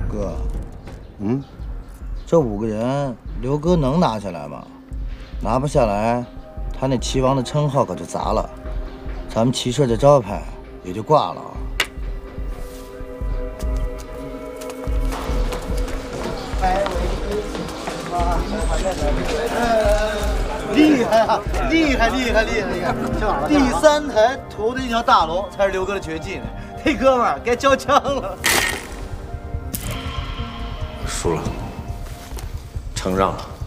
哥，这5个人，刘哥能拿下来吗？拿不下来，他那齐王的称号可就砸了，咱们齐社这招牌也就挂了啊。厉害啊！厉害！你看，第3台屠的那条大龙才是刘哥的绝技呢。这哥们儿该交枪了。 输了，承让了。